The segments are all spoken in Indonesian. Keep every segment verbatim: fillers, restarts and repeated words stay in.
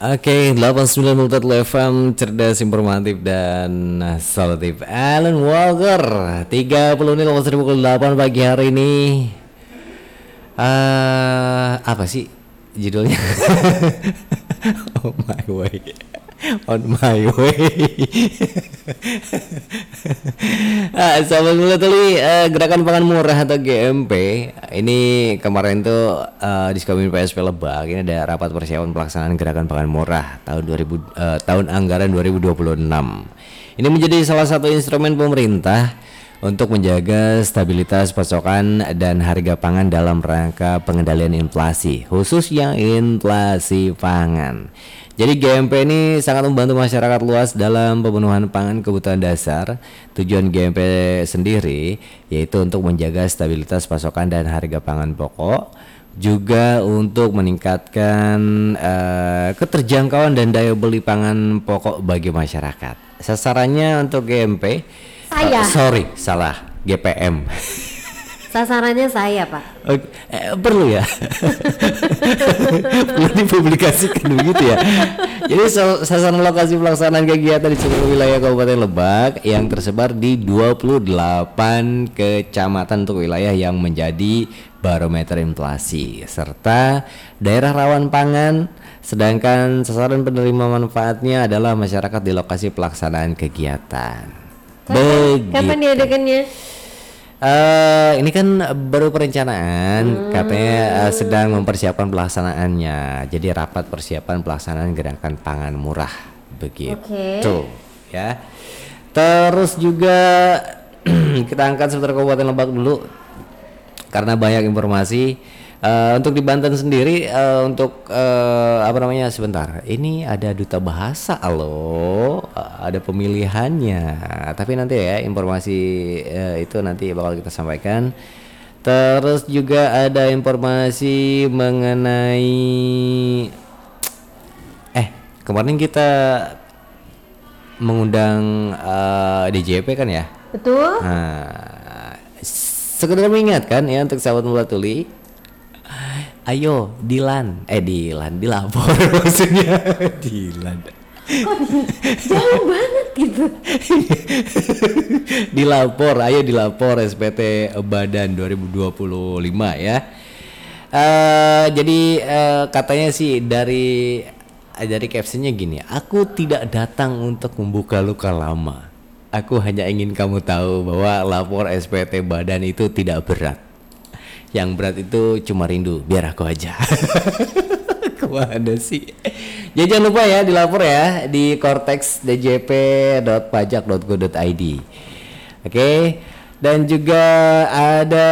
Oke, delapan puluh sembilan Multatul F M, cerdas, informatif, dan solutif. Alan Walker, tiga puluh menit waktu pukul delapan pagi hari ini. Eh, apa sih judulnya? On my way. On my way. ah, Sahabat Multatuli, uh, Gerakan Pangan Murah atau G M P ini kemarin tuh uh, di Sukabumi P S P Lebak ini ada rapat persiapan pelaksanaan Gerakan Pangan Murah tahun dua ribu uh, tahun anggaran dua ribu dua puluh enam. Ini menjadi salah satu instrumen pemerintah untuk menjaga stabilitas pasokan dan harga pangan dalam rangka pengendalian inflasi, khususnya inflasi pangan. Jadi G M P ini sangat membantu masyarakat luas dalam pemenuhan pangan kebutuhan dasar. Tujuan G M P sendiri yaitu untuk menjaga stabilitas pasokan dan harga pangan pokok, juga untuk meningkatkan uh, keterjangkauan dan daya beli pangan pokok bagi masyarakat. Sasarannya untuk G M P, saya. Uh, sorry, salah, G P M. Sasarannya saya, Pak. Oke, eh, perlu ya. Perlu dipublikasikan begitu ya. Jadi sasaran lokasi pelaksanaan kegiatan di seluruh wilayah Kabupaten Lebak yang tersebar di dua puluh delapan kecamatan untuk wilayah yang menjadi barometer inflasi serta daerah rawan pangan, sedangkan sasaran penerima manfaatnya adalah masyarakat di lokasi pelaksanaan kegiatan. Kapan, kapan diadakannya? Uh, ini kan baru perencanaan, hmm. katanya uh, sedang mempersiapkan pelaksanaannya. Jadi rapat persiapan pelaksanaan gerakan pangan murah begitu, okay. Ya. Terus juga kita angkat seputar Kabupaten Lebak dulu karena banyak informasi. Uh, untuk di Banten sendiri, uh, untuk uh, apa namanya sebentar, ini ada duta bahasa loh, uh, ada pemilihannya. Tapi nanti ya informasi uh, itu nanti bakal kita sampaikan. Terus juga ada informasi mengenai, eh kemarin kita mengundang uh, D J P kan ya? Betul. Nah, sekedar mengingatkan ya untuk sahabat Multatuli. Ayo Dilan, eh Dilan, dilapor maksudnya Dilan. Kok jauh banget gitu. Dilapor, ayo dilapor S P T Badan dua ribu dua puluh lima ya. Uh, jadi uh, katanya sih dari dari captionnya gini, aku tidak datang untuk membuka luka lama. Aku hanya ingin kamu tahu bahwa lapor S P T Badan itu tidak berat. Yang berat itu cuma rindu, biar aku aja. Kemana sih? Jadi jangan lupa ya dilapor ya di kortex d j p dot pajak dot go dot i d. Oke, dan juga ada,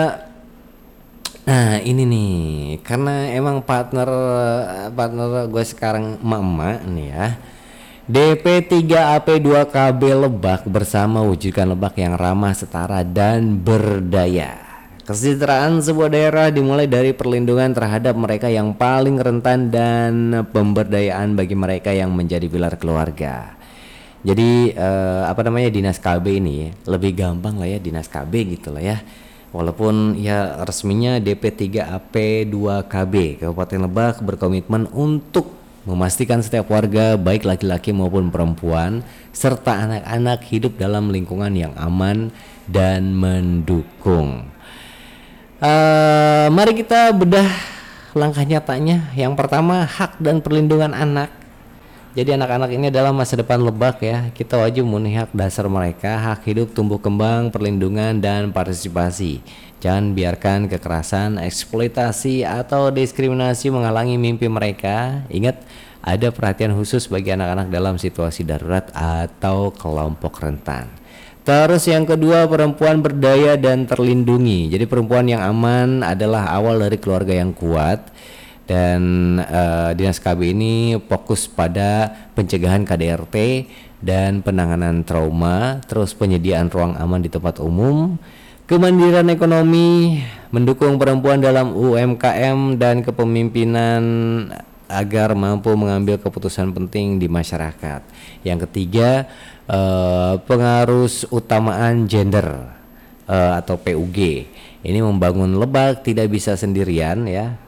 nah ini nih, karena emang partner partner gue sekarang emak-emak nih ya. D P tiga A P dua K B Lebak bersama wujudkan Lebak yang ramah, setara, dan berdaya. Kesejahteraan sebuah daerah dimulai dari perlindungan terhadap mereka yang paling rentan dan pemberdayaan bagi mereka yang menjadi pilar keluarga. Jadi eh, apa namanya dinas K B ini lebih gampang lah ya, dinas K B gitu lah ya. Walaupun ya resminya D P tiga A P dua K B Kabupaten Lebak berkomitmen untuk memastikan setiap warga baik laki-laki maupun perempuan serta anak-anak hidup dalam lingkungan yang aman dan mendukung. Uh, mari kita bedah langkah nyatanya. Yang pertama, hak dan perlindungan anak. Jadi anak-anak ini adalah masa depan Lebak ya. Kita wajib memenuhi hak dasar mereka, hak hidup, tumbuh kembang, perlindungan, dan partisipasi. Jangan biarkan kekerasan, eksploitasi, atau diskriminasi menghalangi mimpi mereka. Ingat, ada perhatian khusus bagi anak-anak dalam situasi darurat atau kelompok rentan. Terus yang kedua, perempuan berdaya dan terlindungi. Jadi perempuan yang aman adalah awal dari keluarga yang kuat. Dan uh, dinas K B ini fokus pada pencegahan K D R T dan penanganan trauma. Terus penyediaan ruang aman di tempat umum, kemandirian ekonomi, mendukung perempuan dalam U M K M dan kepemimpinan agar mampu mengambil keputusan penting di masyarakat. Yang ketiga, Uh, pengaruh utamaan gender uh, atau P U G. Ini membangun Lebak tidak bisa sendirian ya.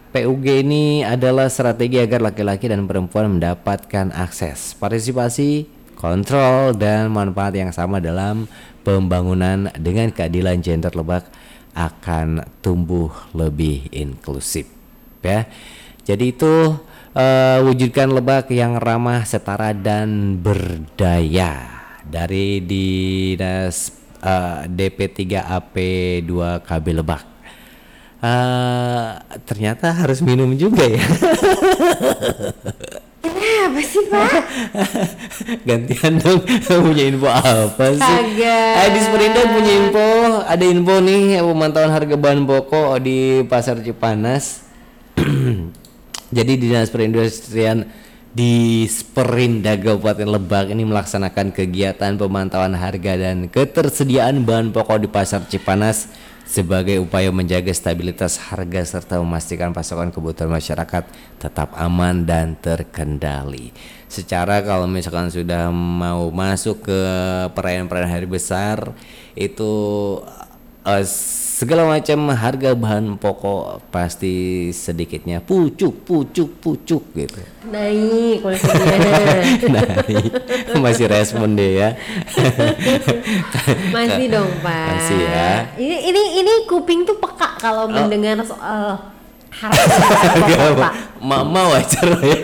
P U G ini adalah strategi agar laki-laki dan perempuan mendapatkan akses, partisipasi, kontrol, dan manfaat yang sama dalam pembangunan dengan keadilan gender. Lebak akan tumbuh lebih inklusif, ya. Jadi itu uh, wujudkan Lebak yang ramah, setara, dan berdaya dari Dinas uh, D P tiga A P dua K B Lebak. Uh, ternyata harus minum juga ya. Kenapa sih Pak? Gantian dong, punya info apa sih? Kagak. Eh, di Sperinda punya info, ada info nih pemantauan harga bahan pokok di Pasar Cipanas. Jadi Dinas Perindustrian di Sperinda Kabupaten Lebak ini melaksanakan kegiatan pemantauan harga dan ketersediaan bahan pokok di Pasar Cipanas sebagai upaya menjaga stabilitas harga serta memastikan pasokan kebutuhan masyarakat tetap aman dan terkendali. Secara kalau misalkan sudah mau masuk ke perayaan-perayaan hari besar itu uh, segala macam harga bahan pokok pasti sedikitnya pucuk pucuk pucuk gitu. Naik kualitasnya. Naik. Masih respon deh ya. Masih dong Pak. Masih ya. Ini ini ini kuping tuh peka kalau Oh. mendengar soal harga Pak. Mama wajar ya.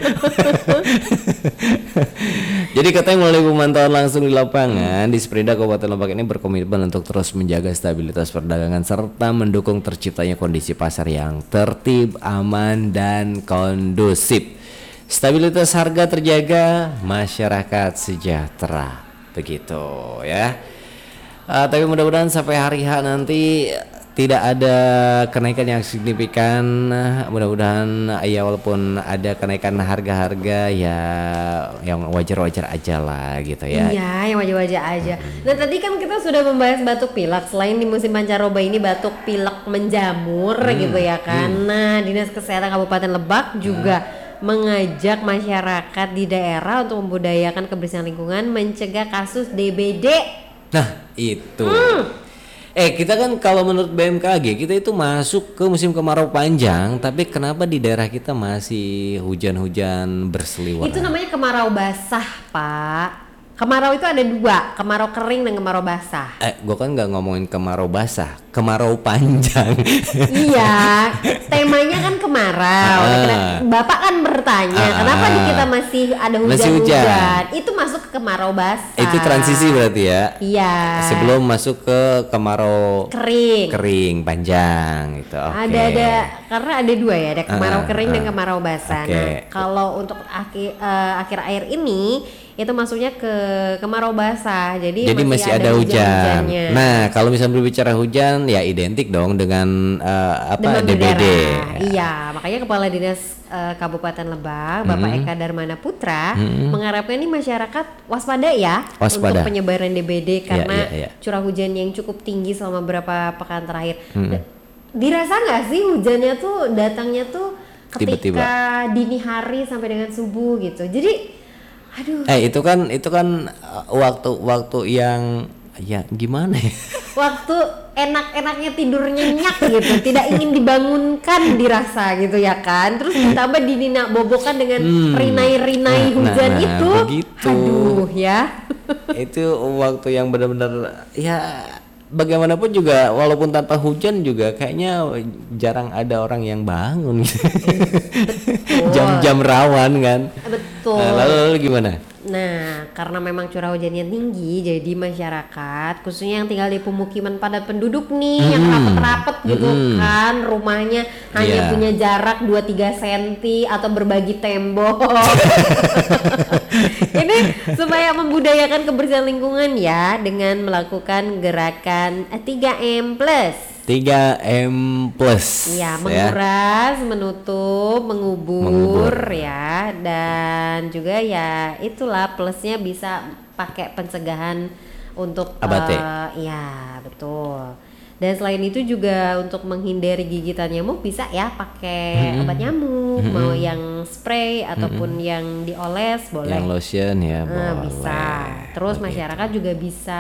Jadi katanya melalui pemantauan langsung di lapangan di Sperinda Kabupaten Lebak ini berkomitmen untuk terus menjaga stabilitas perdagangan serta mendukung terciptanya kondisi pasar yang tertib, aman, dan kondusif. Stabilitas harga terjaga, masyarakat sejahtera, begitu ya. Uh, tapi mudah-mudahan sampai hari H nanti tidak ada kenaikan yang signifikan. Mudah-mudahan ya walaupun ada kenaikan harga-harga ya yang wajar-wajar aja lah gitu ya. Iya, yang wajah-wajah aja. Nah tadi kan kita sudah membahas batuk pilek. Selain di musim pancaroba ini batuk pilek menjamur gitu ya kan. Nah Dinas Kesehatan Kabupaten Lebak juga mengajak masyarakat di daerah untuk membudayakan kebersihan lingkungan, mencegah kasus D B D. Nah itu. Eh kita kan kalau menurut B M K G kita itu masuk ke musim kemarau panjang, tapi kenapa di daerah kita masih hujan-hujan berseliweran? Itu namanya kemarau basah, Pak. Kemarau itu ada dua, kemarau kering dan kemarau basah. Eh, gua kan nggak ngomongin kemarau basah, kemarau panjang. Iya, temanya kan kemarau. Ah. Nah, Bapak kan bertanya, Ah. kenapa di kita masih ada Masih hujan-hujan? hujan. Itu masuk ke kemarau basah. Itu transisi berarti ya? Iya. Sebelum masuk ke kemarau Kering. kering panjang gitu. Oke. Ada ada karena ada dua ya, ada kemarau Ah, kering dan ah. kemarau basah. Oke. Nah, kalau untuk akhir eh, akhir air ini itu masuknya ke kemarau basah. Jadi, Jadi masih, ada, hujan. hujan-hujannya. Nah, kalau misalnya berbicara hujan ya identik dong dengan eh, apa Demam D B D. berdarah. Iya, makanya Kepala Dinas eh, Kabupaten Lebak, Bapak Hmm. Eka Darmana Putra, mengharapkan ini masyarakat waspada ya Waspada. untuk penyebaran D B D karena iya, iya. curah hujan yang cukup tinggi selama beberapa pekan terakhir. Hmm. D- Dirasa nggak sih hujannya tuh datangnya tuh ketika Tiba-tiba. dini hari sampai dengan subuh gitu. Jadi, aduh. Eh itu kan itu kan uh, waktu-waktu yang ya gimana ya? Waktu enak-enaknya tidur nyenyak gitu, tidak ingin dibangunkan dirasa gitu ya kan. Terus ditambah dinina bobokan dengan Hmm. rinai-rinai Nah, hujan nah, itu. begitu. Aduh ya. Itu waktu yang benar-benar ya bagaimanapun juga walaupun tanpa hujan juga kayaknya jarang ada orang yang bangun gitu. Jam-jam rawan kan. Betul. Nah, lalu, lalu gimana? Nah, karena memang curah hujannya tinggi, jadi masyarakat khususnya yang tinggal di pemukiman padat penduduk nih, yang rapet-rapet gitu Mm-mm. kan, rumahnya hanya Iya. punya jarak dua tiga senti atau berbagi tembok. Ini supaya membudayakan kebersihan lingkungan ya dengan melakukan gerakan eh, tiga M plus. tiga M plus Iya, ya. menguras, menutup, mengubur, Mengubur. ya, dan juga ya itulah plusnya bisa pakai pencegahan untuk Abate. eh, iya betul. Dan selain itu juga untuk menghindari gigitan nyamuk bisa ya pakai obat nyamuk, mau yang spray ataupun yang dioles boleh. Yang lotion ya Nah, boleh. bisa. Terus Begitu. masyarakat juga bisa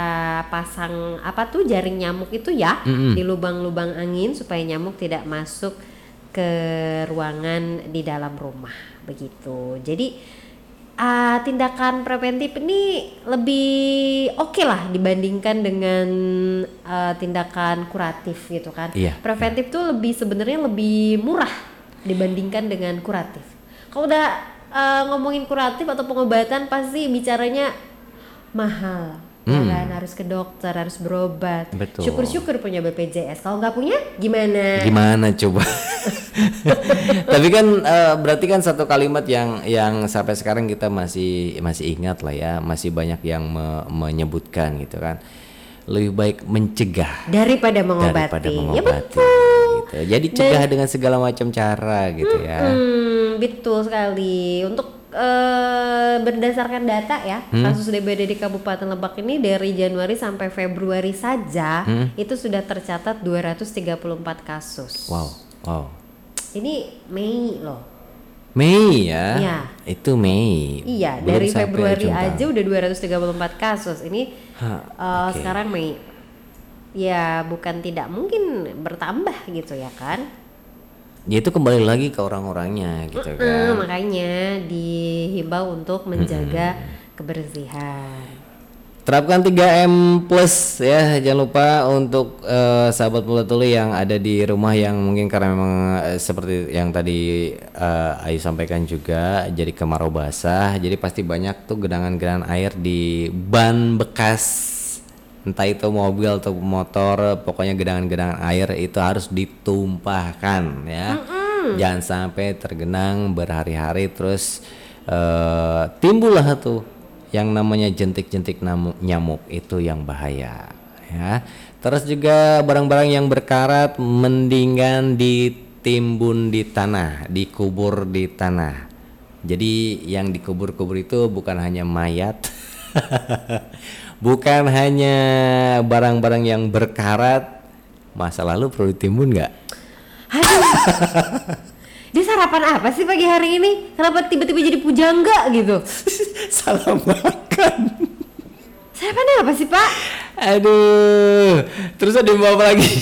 pasang apa tuh jaring nyamuk itu ya Mm-mm. di lubang-lubang angin supaya nyamuk tidak masuk ke ruangan di dalam rumah begitu. Jadi Uh, tindakan preventif ini lebih oke okay lah dibandingkan dengan uh, tindakan kuratif gitu kan. Iya, Preventif tuh lebih sebenarnya lebih murah dibandingkan dengan kuratif. Kalau udah uh, ngomongin kuratif atau pengobatan pasti bicaranya mahal, ya Hmm. kan? Harus ke dokter, harus berobat. Betul. Syukur-syukur punya B P J S. Kalau nggak punya gimana? Gimana coba? Tapi kan eh, berarti kan satu kalimat yang yang sampai sekarang kita masih masih ingat lah ya, masih banyak yang me- menyebutkan gitu kan. Lebih baik mencegah Daripada mengobati. daripada Ya mengobati. betul. Gitu. Jadi cegah dengan segala macam cara gitu ya. Hmm, betul sekali. Untuk eh, berdasarkan data ya, Hmm. kasus D B D di Kabupaten Lebak ini dari Januari sampai Februari saja Hmm. itu sudah tercatat dua ratus tiga puluh empat kasus. Wow, wow. Ini Mei loh. Mei ya. Iya. Itu Mei. Iya, Belum dari sampai Februari ujung aja tahun. udah dua ratus tiga puluh empat kasus. Ini Hah, eh, oke. sekarang Mei. Ya, bukan tidak mungkin bertambah gitu ya kan? Ya itu kembali lagi ke orang-orangnya gitu Eh, kan. makanya dihimbau untuk menjaga kebersihan. Terapkan tiga M plus ya, jangan lupa untuk eh, sahabat Mulut Tuli yang ada di rumah yang mungkin karena memang eh, seperti yang tadi eh, Ayu sampaikan juga, jadi kemarau basah, jadi pasti banyak tuh genangan-genangan air di ban bekas, entah itu mobil atau motor, pokoknya genangan-genangan air itu harus ditumpahkan ya. Jangan sampai tergenang berhari-hari terus eh, timbullah tuh yang namanya jentik-jentik namu- nyamuk, itu yang bahaya ya. Terus juga barang-barang yang berkarat mendingan ditimbun di tanah, dikubur di tanah. Jadi yang dikubur-kubur itu bukan hanya mayat, bukan hanya barang-barang yang berkarat. Masa lalu perlu ditimbun nggak? Dia sarapan apa sih pagi hari ini? Kenapa tiba-tiba jadi pujangga gitu? Salah makan. Sarapan apa sih Pak? Aduh, terus ada yang mau apa lagi?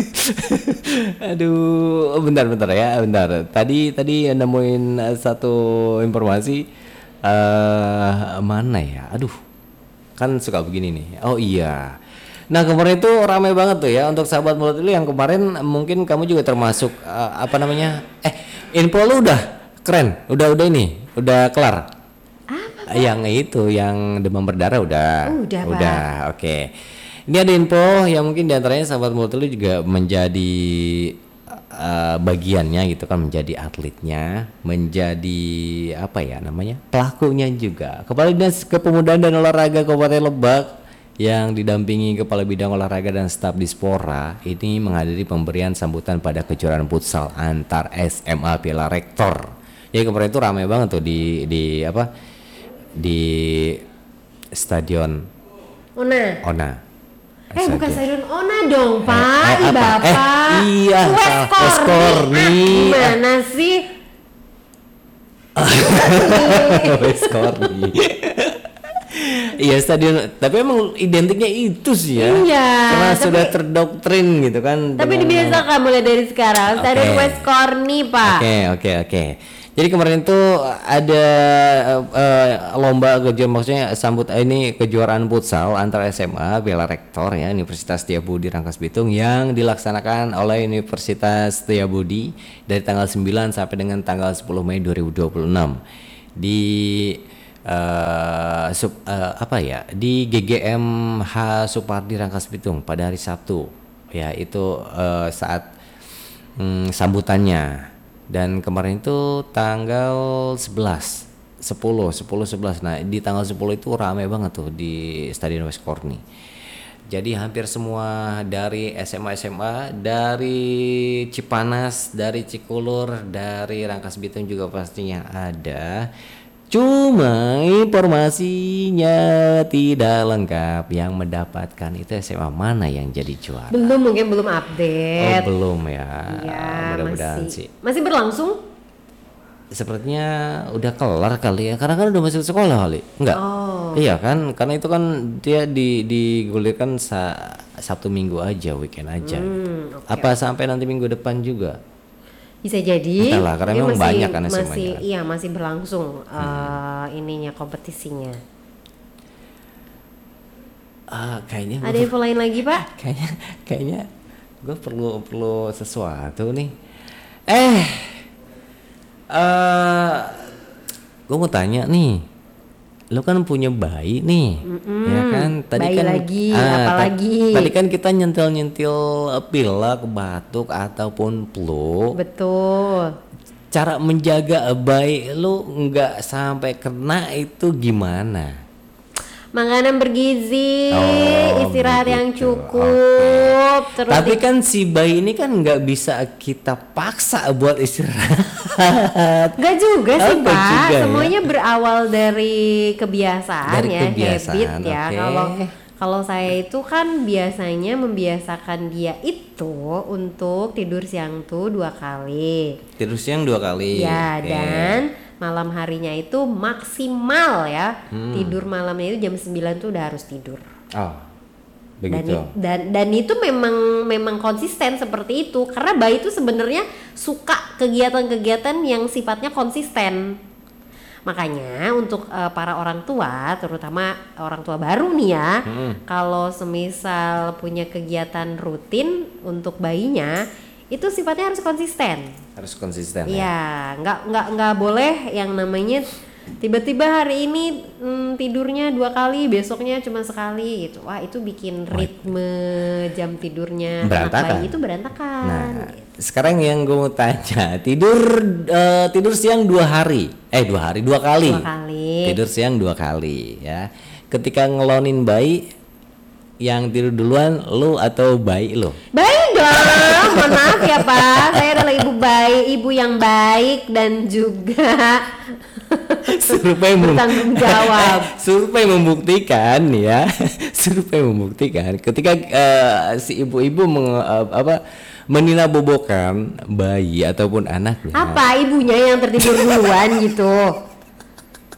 Aduh, bentar bentar ya, bentar. Tadi tadi nemuin eh, satu informasi eh mana ya? Aduh, kan suka begini nih. Oh iya. Nah kemarin itu ramai banget tuh ya untuk sahabat mulut itu yang kemarin mungkin kamu juga termasuk eh, apa namanya? Eh info lu udah keren, udah udah ini, udah kelar. Apa? Yang itu yang demam berdarah udah. Udah, Pak. Udah, oke. Ini ada info yang mungkin diantaranya sahabat mulut lu juga menjadi eh, bagiannya gitu kan, menjadi atletnya, menjadi apa ya namanya? Pelakunya juga. Kepala Dinas Kepemudaan dan Olahraga Kabupaten Lebak yang didampingi Kepala Bidang Olahraga dan Staf Dispora ini menghadiri pemberian sambutan pada kejuaraan futsal antar S M A Piala Rektor. Ya kemarin itu ramai banget tuh di di apa di Stadion Ona. Ona. Eh bukan Stadion. Stadion Ona dong Pak, eh, Ih, apa? Bapak. Eh, iya, salah. West West Corny. Corny. Ah, gimana sih? West Corny. Iya stadion, tapi emang identiknya itu sih ya. Iya, Karena tapi- sudah terdoktrin gitu kan. Tapi dengan- dibiasakan mulai dari sekarang. Oke. Stadion West Corny Pak. Oke oke oke. Jadi kemarin itu ada eh, eh, lomba kejuaraan, maksudnya sambut eh, ini kejuaraan futsal antara S M A Piala Rektor ya Universitas Setiabudi Rangkas Bitung yang dilaksanakan oleh Universitas Setiabudi dari tanggal sembilan sampai dengan tanggal sepuluh Mei dua ribu dua puluh enam di eh, sub, eh, apa ya di G G M H Supardi Rangkas Bitung pada hari Sabtu ya, itu eh, saat hmm, sambutannya. Dan kemarin itu tanggal sebelas, sepuluh, sepuluh, sebelas. Nah di tanggal sepuluh itu ramai banget tuh di Stadion West Corny. Jadi hampir semua dari S M A S M A, dari Cipanas, dari Cikulur, dari Rangkas Bitung juga pastinya ada. Cuma informasinya tidak lengkap. Yang mendapatkan itu S M A mana yang jadi juara? Belum, mungkin belum Oh update. belum ya. Iya, Mudah-mudahan masih. sih. Masih berlangsung? Sepertinya udah kelar kali ya, karena kan udah masuk sekolah kali, enggak? Oh. Iya kan, karena itu kan dia di digulirkan sa Sabtu Minggu aja, weekend aja. Hmm, oke. Apa sampai nanti minggu depan juga? Bisa jadi. Entahlah, karena Ini memang masih, banyak kan masih semuanya. iya masih berlangsung uh, ininya kompetisinya. Ah, kayaknya Ada gua, info lain lagi Pak? kayaknya kayaknya gue perlu perlu sesuatu nih. Eh, uh, gue mau tanya nih, lo kan punya bayi nih, Mm-mm, ya kan? Tadi bayi kan, lagi, ah, apa ta- lagi? Tadi kan kita nyentil-nyentil pilek, batuk ataupun flu. Betul. Cara menjaga bayi lo nggak sampai kena itu gimana? Makanan bergizi, Oh, istirahat yang begitu. cukup, terus Tapi di- kan si bayi ini kan nggak bisa kita paksa buat istirahat. Gak juga sih Oh, Pak, nggak juga ya? semuanya berawal dari kebiasaan Dari ya, kebiasaan, habit ya. oke. Kalau kalau saya itu kan biasanya membiasakan dia itu untuk tidur siang tuh dua kali. Tidur siang dua kali. Ya, Oke. dan malam harinya itu maksimal ya. Hmm. Tidur malamnya itu jam sembilan tuh udah harus tidur. Oh, Dan, begitu. i- dan dan itu memang memang konsisten seperti itu karena bayi itu sebenarnya suka kegiatan-kegiatan yang sifatnya konsisten. Makanya untuk eh, para orang tua, terutama orang tua baru nih ya, Hmm. kalau semisal punya kegiatan rutin untuk bayinya, itu sifatnya harus konsisten. Harus konsisten ya. Iya, nggak nggak nggak boleh yang namanya tiba-tiba hari ini mm, tidurnya dua kali, besoknya cuma sekali gitu. Wah itu bikin ritme jam tidurnya anak Berantakan. bayi itu berantakan. Nah, sekarang yang gue mau tanya, tidur eh, tidur siang dua hari, eh dua hari dua kali. Dua kali. Tidur siang dua kali ya. Ketika ngelonin bayi, yang tidur duluan lu atau bayi lu? Baik dong, mohon maaf ya Pak, saya adalah ibu baik, ibu yang baik dan juga Survei mem- bertanggung jawab. survei membuktikan ya, survei membuktikan ketika eh, si ibu-ibu meng- eh, apa meninabobokan bayi ataupun anaknya. Apa ibunya yang tertidur duluan gitu?